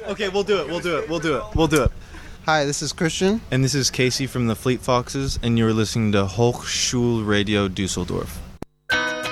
Okay, we'll do it. Hi, this is Christian. And this is Casey from the Fleet Foxes, and you're listening to Hochschulradio Dusseldorf.